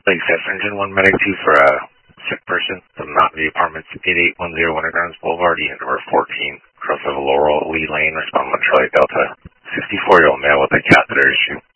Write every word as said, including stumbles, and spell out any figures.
Lake Fifth Engine one Medic two for a sick person from Mountain View Apartments, eighty-eight one zero Winter Gardens Boulevard, unit number fourteen, cross of Laurel Lee Lane, respond on Charlie Delta. sixty-four-year-old male with a catheter issue.